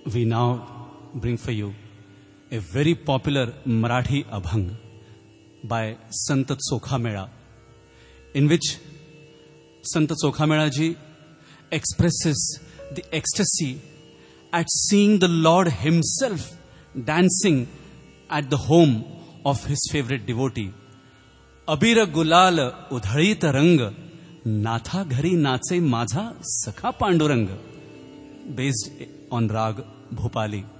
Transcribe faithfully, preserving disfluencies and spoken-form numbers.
we now bring for you a very popular Marathi abhang by Sant Chokhamela, in which Sant Chokhamela ji expresses the ecstasy at seeing the Lord himself dancing at the home of his favorite devotee. Abir gulal udhalit rang, natha ghari nache माझा सखा Pandurang, based on Rag Bhopali.